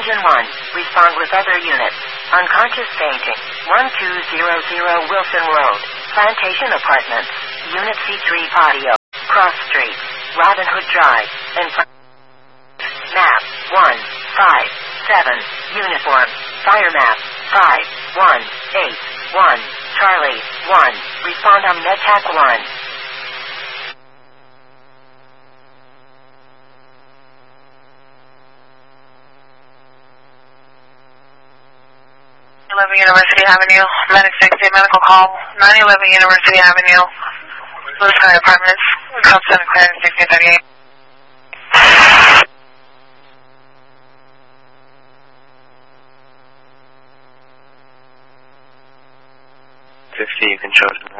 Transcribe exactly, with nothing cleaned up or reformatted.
Engine one, respond with other units. Unconscious fainting. one two zero zero Wilson Road, Plantation Apartments, Unit C three Patio, Cross Street, Robin Hood Drive, and map one five seven, uniform, fire map five one eight one, Charlie one, respond on MedTac one. eleven University Avenue, Medic sixty, medical call, nine eleven University Avenue, Blue Sky Apartments, Code seven Clarence sixteen thirty-eight. fifty, you can show it.